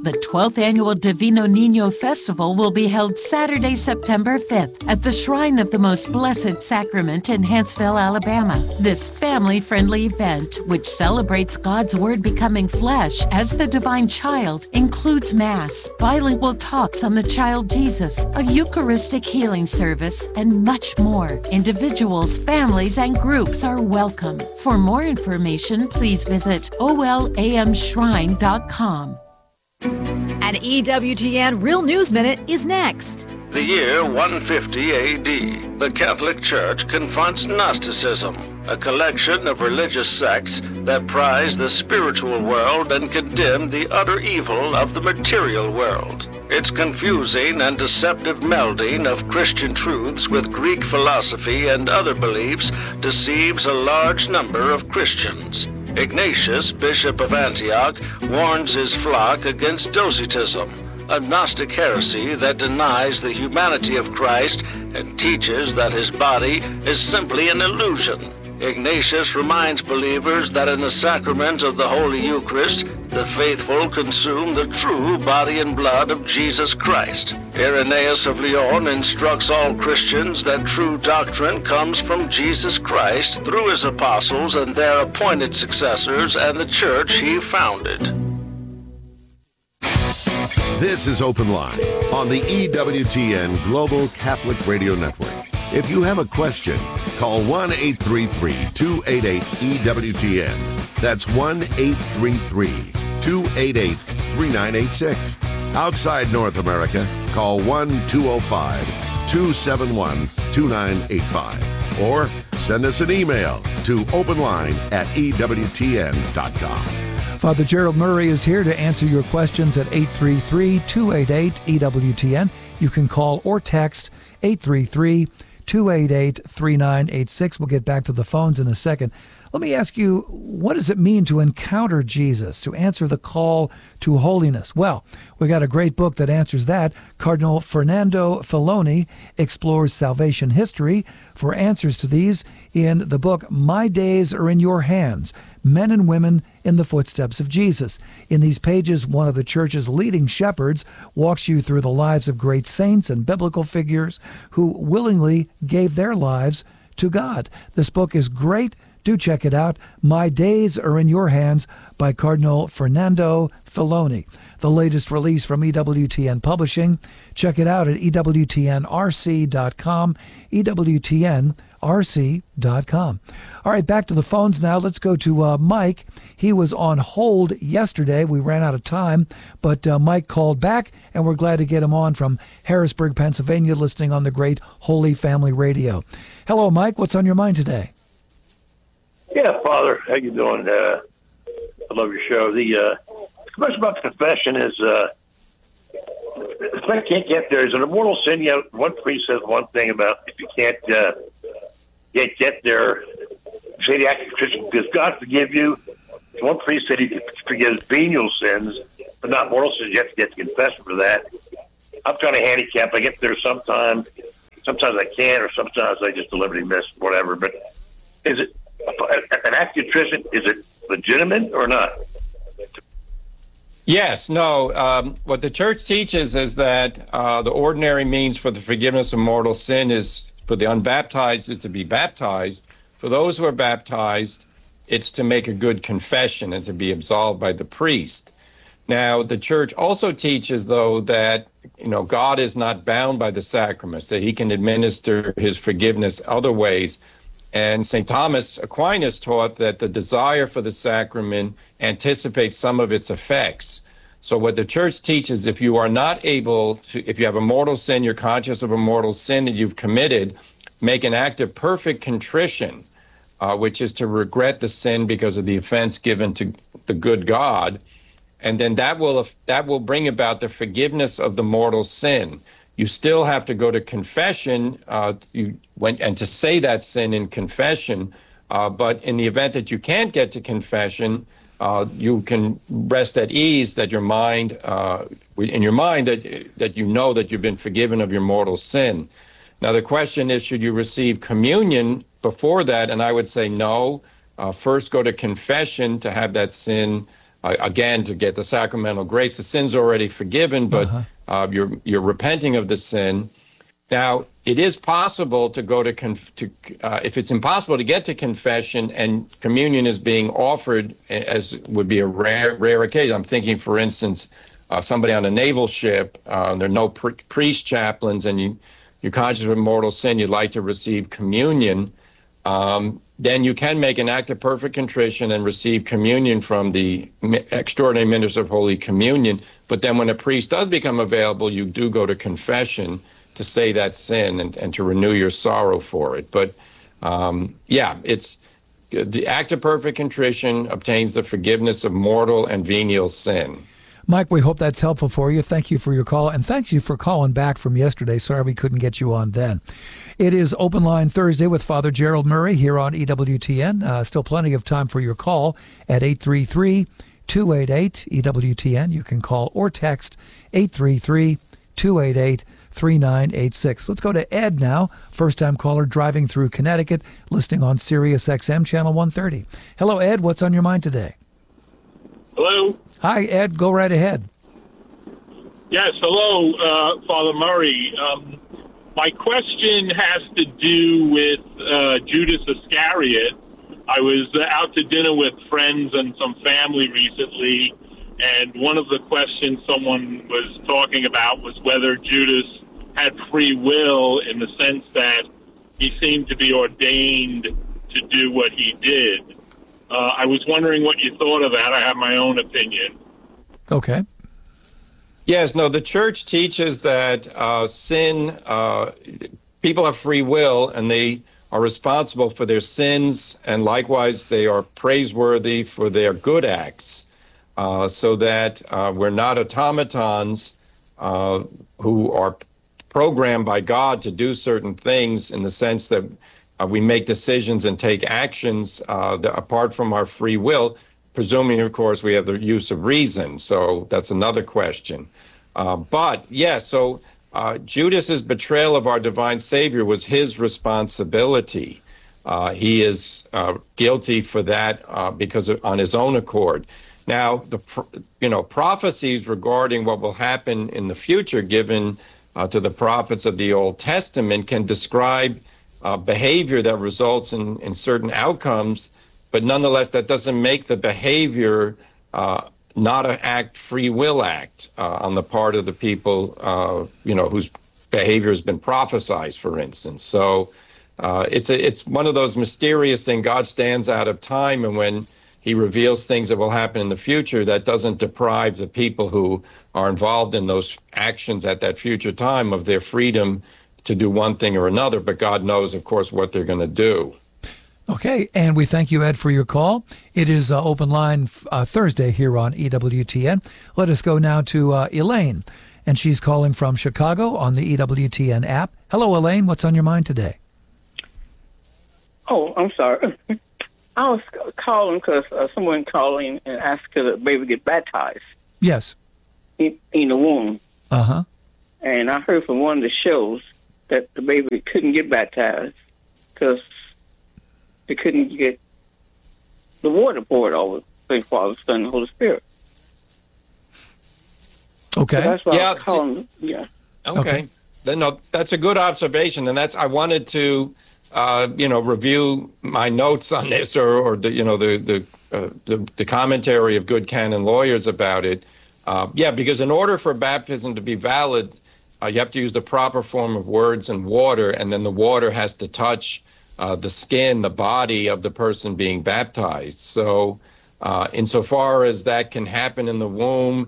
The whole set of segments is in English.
The 12th Annual Divino Niño Festival will be held Saturday, September 5th at the Shrine of the Most Blessed Sacrament in Hanceville, Alabama. This family-friendly event, which celebrates God's Word becoming flesh as the divine child, includes Mass, bilingual talks on the child Jesus, a Eucharistic healing service, and much more. Individuals, families, and groups are welcome. For more information, please visit olamshrine.com. An EWTN Real News Minute is next. The year 150 AD, the Catholic Church confronts Gnosticism, a collection of religious sects that prize the spiritual world and condemn the utter evil of the material world. Its confusing and deceptive melding of Christian truths with Greek philosophy and other beliefs deceives a large number of Christians. Ignatius, Bishop of Antioch, warns his flock against Docetism, a Gnostic heresy that denies the humanity of Christ and teaches that his body is simply an illusion. Ignatius reminds believers that in the sacrament of the Holy Eucharist, the faithful consume the true body and blood of Jesus Christ. Irenaeus of Lyon instructs all Christians that true doctrine comes from Jesus Christ through his apostles and their appointed successors and the church he founded. This is Open Line on the EWTN Global Catholic Radio Network. If you have a question, call 1-833-288-EWTN. That's 1-833-288-3986. Outside North America, call 1-205-271-2985. Or send us an email to openline@EWTN.com. Father Gerald Murray is here to answer your questions at 833-288-EWTN. You can call or text 833-288-3986. We'll get back to the phones in a second. Let me ask you, what does it mean to encounter Jesus, to answer the call to holiness? Well, we got a great book that answers that. Cardinal Fernando Filoni explores salvation history for answers to these in the book, My Days Are in Your Hands, Men and Women in the Footsteps of Jesus. In these pages, one of the Church's leading shepherds walks you through the lives of great saints and biblical figures who willingly gave their lives to God. This book is great. Do check it out. My Days Are in Your Hands by Cardinal Fernando Filoni. The latest release from EWTN Publishing. Check it out at EWTNRC.com, EWTNRC.com. All right, back to the phones now. Let's go to Mike. He was on hold yesterday. We ran out of time, but Mike called back, and we're glad to get him on from Harrisburg, Pennsylvania, listening on the great Holy Family Radio. Hello, Mike. What's on your mind today? Yeah, Father, how you doing? I love your show. The question about confession is, if I can't get there, is an immortal sin? You know, one priest says one thing about if you can't get there, say the act of contrition, does God forgive you? One priest said he forgives venial sins, but not mortal sins. You have to get to confession for that. I'm trying to handicap. I get there sometimes. Sometimes I can't, or sometimes I just deliberately miss, whatever. But is it an act of contrition? Is it legitimate or not? Yes, no. What the Church teaches is that the ordinary means for the forgiveness of mortal sin is for the unbaptized is to be baptized. For those who are baptized, it's to make a good confession and to be absolved by the priest. Now, the Church also teaches, though, that God is not bound by the sacraments, that he can administer his forgiveness other ways. And St. Thomas Aquinas taught that the desire for the sacrament anticipates some of its effects. So what the Church teaches, if you are not able to, if you have a mortal sin, you're conscious of a mortal sin that you've committed, make an act of perfect contrition, which is to regret the sin because of the offense given to the good God. And then that will bring about the forgiveness of the mortal sin. You still have to go to confession and to say that sin in confession. But in the event that you can't get to confession, you can rest at ease that your mind, in your mind, that you know that you've been forgiven of your mortal sin. Now the question is, should you receive communion before that? And I would say no. First, go to confession to have that sin again, to get the sacramental grace. The sin's already forgiven, but you're repenting of the sin. Now, it is possible to go to if it's impossible to get to confession and communion is being offered, as would be a rare occasion. I'm thinking, for instance, somebody on a naval ship, there are no priest chaplains, and you're conscious of mortal sin, you'd like to receive communion, then you can make an act of perfect contrition and receive communion from the extraordinary minister of Holy Communion. But then when a priest does become available, you do go to confession to say that sin and to renew your sorrow for it. But it's the act of perfect contrition obtains the forgiveness of mortal and venial sin. Mike, we hope that's helpful for you. Thank you for your call, and thanks you for calling back from yesterday. Sorry we couldn't get you on then. It is Open Line Thursday with Father Gerald Murray here on EWTN. Still plenty of time for your call at 833-288-EWTN. You can call or text 833-288-3986. Let's go to Ed now, first-time caller driving through Connecticut, listening on Sirius XM Channel 130. Hello, Ed. What's on your mind today? Hello. Hi, Ed. Go right ahead. Yes, hello, Father Murray. My question has to do with Judas Iscariot. I was out to dinner with friends and some family recently, and one of the questions someone was talking about was whether Judas had free will, in the sense that he seemed to be ordained to do what he did. I was wondering what you thought of that. I have my own opinion. Okay. Yes, no, the church teaches that people have free will, and they are responsible for their sins, and likewise they are praiseworthy for their good acts, so that we're not automatons who are programmed by God to do certain things, in the sense that we make decisions and take actions that apart from our free will, presuming, of course, we have the use of reason. So that's another question. Judas's betrayal of our divine Savior was his responsibility. He is guilty for that because on his own accord. Now, prophecies regarding what will happen in the future, given to the prophets of the Old Testament, can describe behavior that results in certain outcomes, but nonetheless, that doesn't make the behavior not an free will act on the part of the people, whose behavior has been prophesized, for instance. So it's one of those mysterious things. God stands out of time, and when he reveals things that will happen in the future, that doesn't deprive the people who are involved in those actions at that future time of their freedom to do one thing or another. But God knows, of course, what they're going to do. Okay, and we thank you, Ed, for your call. It is Open Line Thursday here on EWTN. Let us go now to Elaine, and she's calling from Chicago on the EWTN app. Hello, Elaine. What's on your mind today? Oh, I'm sorry. I was calling because someone calling and asked could the baby get baptized. Yes. In the womb. Uh-huh. And I heard from one of the shows that the baby couldn't get baptized because they couldn't get the water poured over the Father, Son, and Holy Spirit. Okay. So that's why I was calling. Yeah. Okay. No, that's a good observation, and I wanted to, review my notes on this, or the commentary of good canon lawyers about it. Because in order for baptism to be valid, you have to use the proper form of words and water, and then the water has to touch the skin, the body of the person being baptized. So insofar as that can happen in the womb,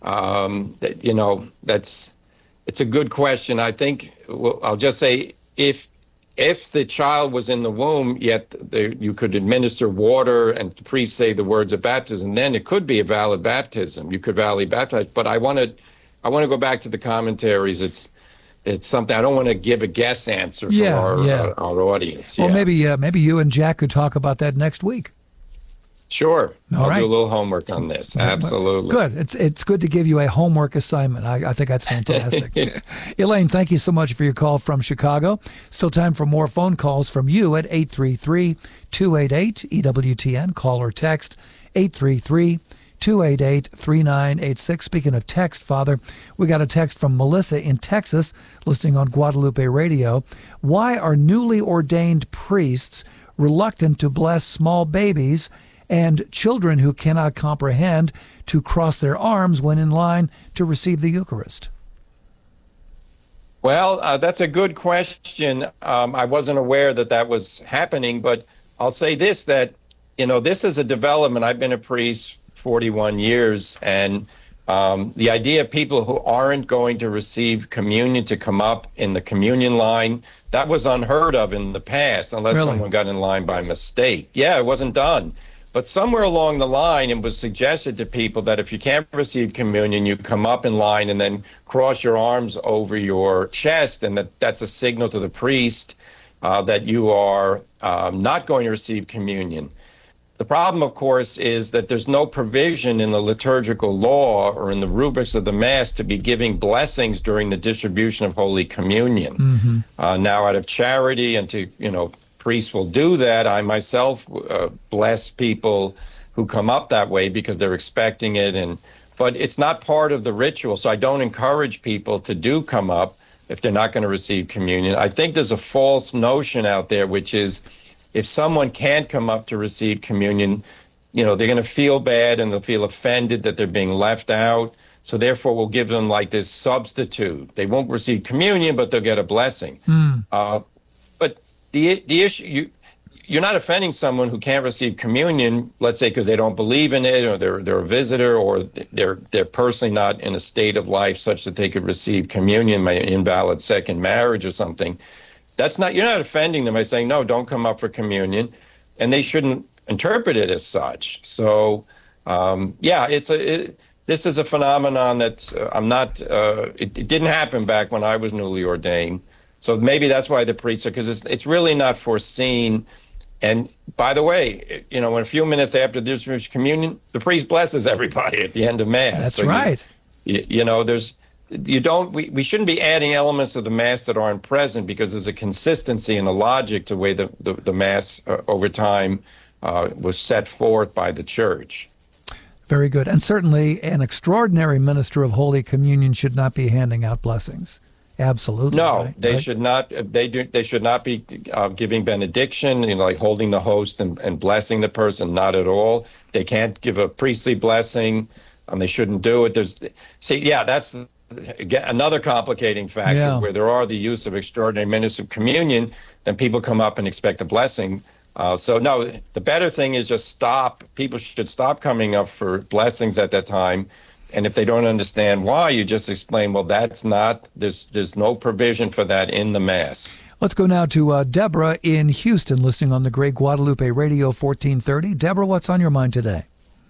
it's a good question. I think I'll just say if the child was in the womb, yet you could administer water and the priest say the words of baptism, then it could be a valid baptism. You could validly baptize. But I want to go back to the commentaries. It's something I don't want to give a guess answer for our audience. Well, maybe you and Jack could talk about that next week. Sure. I'll right. do a little homework on this. Absolutely. Good. It's good to give you a homework assignment. I think that's fantastic. Elaine, thank you so much for your call from Chicago. Still time for more phone calls from you at 833-288-EWTN. Call or text 833-288-3986. 833-288-3986. Speaking of text, Father, we got a text from Melissa in Texas, listening on Guadalupe Radio. Why are newly ordained priests reluctant to bless small babies and children who cannot comprehend to cross their arms when in line to receive the Eucharist? Well, that's a good question. I wasn't aware that was happening, but I'll say this, that, this is a development. I've been a priest 41 years, and the idea of people who aren't going to receive communion to come up in the communion line, that was unheard of in the past, unless someone got in line by mistake. Yeah, it wasn't done. But somewhere along the line, it was suggested to people that if you can't receive communion, you come up in line and then cross your arms over your chest, and that's a signal to the priest that you are not going to receive communion. The problem, of course, is that there's no provision in the liturgical law or in the rubrics of the Mass to be giving blessings during the distribution of Holy Communion. Mm-hmm. Now, out of charity and to, priests will do that. I myself bless people who come up that way because they're expecting it, but it's not part of the ritual, so I don't encourage people to do come up if they're not going to receive communion. I think there's a false notion out there, which is if someone can't come up to receive communion, they're going to feel bad and they'll feel offended that they're being left out, so therefore we'll give them like this substitute. They won't receive communion, but they'll get a blessing. But the issue, you're not offending someone who can't receive communion, let's say because they don't believe in it, or they're a visitor, or they're personally not in a state of life such that they could receive communion, by an invalid second marriage or something. You're not offending them by saying, no, don't come up for communion, and they shouldn't interpret it as such. So, this is a phenomenon that it didn't happen back when I was newly ordained. So maybe that's why the priests are, because it's really not foreseen. And by the way, when a few minutes after the distribution of communion, the priest blesses everybody at the end of Mass. That's right. We shouldn't be adding elements of the Mass that aren't present, because there's a consistency and a logic to the way the Mass over time was set forth by the Church. Very good. And certainly an extraordinary minister of Holy Communion should not be handing out blessings. Absolutely. No, right? they should not. They should not be giving benediction, like holding the host and blessing the person. Not at all. They can't give a priestly blessing, and they shouldn't do it. That's another complicating factor where there are the use of extraordinary ministers of communion. Then people come up and expect a blessing. So no, the better thing is just stop. People should stop coming up for blessings at that time. And if they don't understand why, you just explain, well, that's not, there's no provision for that in the Mass. Let's go now to Deborah in Houston, listening on the Great Guadalupe Radio 1430. Deborah, what's on your mind today?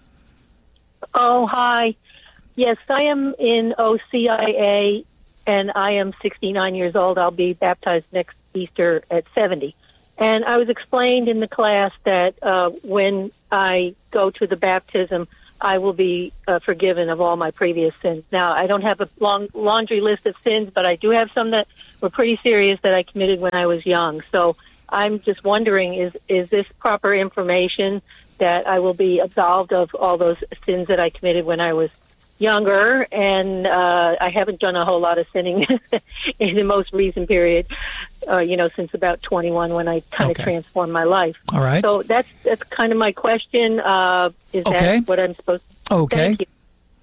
Oh, hi. Yes, I am in OCIA, and I am 69 years old. I'll be baptized next Easter at 70. And I was explained in the class that when I go to the baptism, I will be forgiven of all my previous sins. Now, I don't have a long laundry list of sins, but I do have some that were pretty serious that I committed when I was young. So I'm just wondering, is this proper information that I will be absolved of all those sins that I committed when I was younger? And I haven't done a whole lot of sinning in the most recent period, since about 21, when I kind of transformed my life. All right. So that's kind of my question. Is that what I'm supposed to? Okay. Thank you.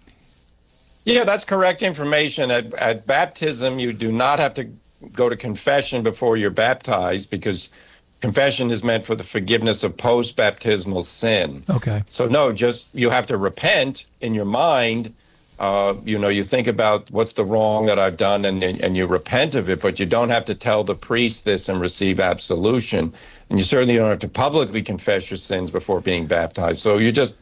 Yeah, that's correct information. At baptism, you do not have to go to confession before you're baptized, because confession is meant for the forgiveness of post-baptismal sin. Okay. So no, just you have to repent in your mind. You think about what's the wrong that I've done, and you repent of it, but you don't have to tell the priest this and receive absolution. And you certainly don't have to publicly confess your sins before being baptized. So you just,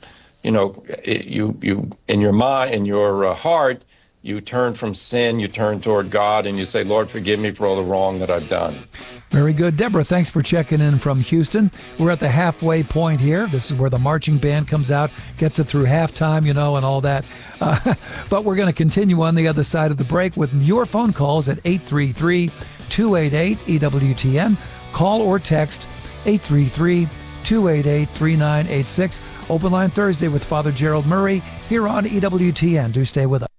you in your mind, in your heart, you turn from sin, you turn toward God, and you say, Lord, forgive me for all the wrong that I've done. Very good. Deborah, thanks for checking in from Houston. We're at the halfway point here. This is where the marching band comes out, gets it through halftime, and all that. But we're going to continue on the other side of the break with your phone calls at 833-288-EWTN. Call or text 288-3986. Open Line Thursday with Father Gerald Murray here on EWTN. Do stay with us.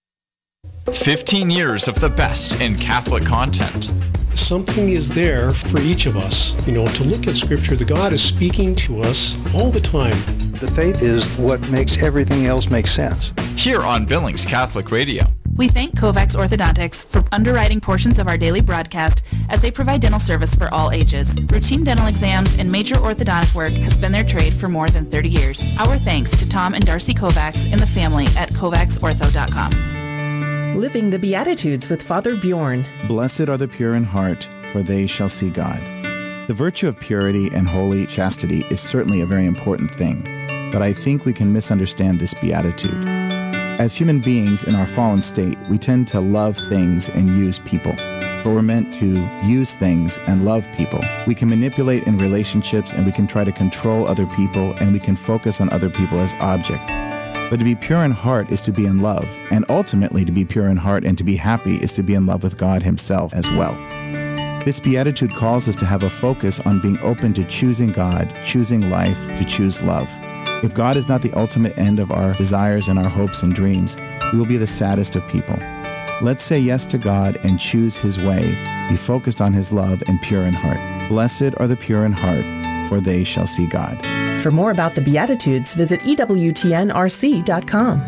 15 years of the best in Catholic content. Something is there for each of us, to look at Scripture. The God is speaking to us all the time. The faith is what makes everything else make sense. Here on Billings Catholic Radio. We thank Kovacs Orthodontics for underwriting portions of our daily broadcast as they provide dental service for all ages. Routine dental exams and major orthodontic work has been their trade for more than 30 years. Our thanks to Tom and Darcy Kovacs and the family at KovacsOrtho.com. Living the Beatitudes with Father Bjorn. Blessed are the pure in heart, for they shall see God. The virtue of purity and holy chastity is certainly a very important thing, but I think we can misunderstand this beatitude. As human beings in our fallen state, we tend to love things and use people, but we're meant to use things and love people. We can manipulate in relationships, and we can try to control other people, and we can focus on other people as objects. But to be pure in heart is to be in love, and ultimately to be pure in heart and to be happy is to be in love with God Himself as well. This beatitude calls us to have a focus on being open to choosing God, choosing life, to choose love. If God is not the ultimate end of our desires and our hopes and dreams, we will be the saddest of people. Let's say yes to God and choose His way, be focused on His love and pure in heart. Blessed are the pure in heart, for they shall see God. For more about the Beatitudes, visit EWTNRC.com.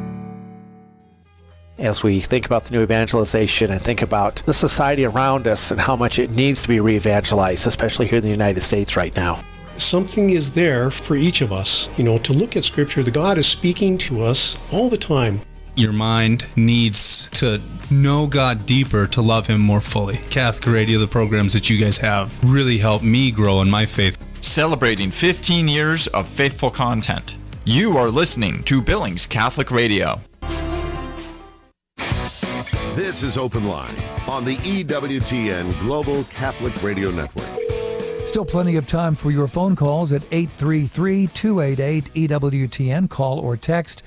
As we think about the new evangelization and think about the society around us and how much it needs to be re-evangelized, especially here in the United States right now. Something is there for each of us, to look at Scripture. The God is speaking to us all the time. Your mind needs to know God deeper to love Him more fully. Catholic Radio, the programs that you guys have, really helped me grow in my faith. Celebrating 15 years of faithful content. You are listening to Billings Catholic Radio. This is Open Line on the EWTN Global Catholic Radio Network. Still plenty of time for your phone calls at 833-288-EWTN. Call or text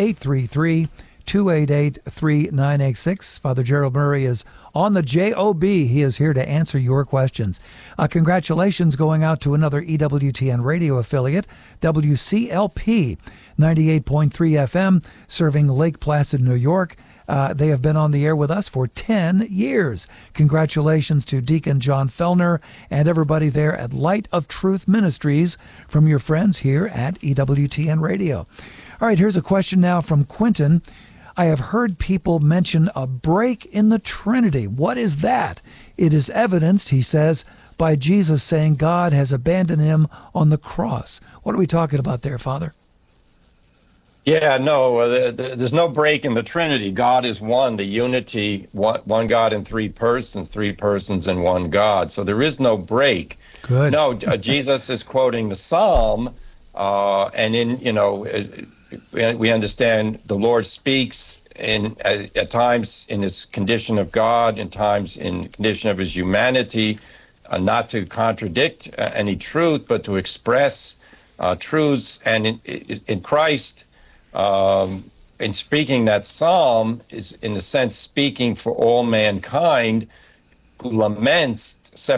833-288-3986. Father Gerald Murray is on the JOB. He is here to answer your questions. Congratulations going out to another EWTN radio affiliate, WCLP 98.3 FM, serving Lake Placid, New York. They have been on the air with us for 10 years. Congratulations to Deacon John Fellner and everybody there at Light of Truth Ministries from your friends here at EWTN Radio. All right, here's a question now from Quentin. I have heard people mention a break in the Trinity. What is that? It is evidenced, he says, by Jesus saying God has abandoned him on the cross. What are we talking about there, Father? Yeah, no, there's no break in the Trinity. God is one, the unity, one God in three persons in one God. So there is no break. Good. No, Jesus is quoting the Psalm, and we understand the Lord speaks at times in his condition of God, in times in condition of his humanity, not to contradict any truth, but to express truths. And in Christ, in speaking that psalm, is in a sense speaking for all mankind who laments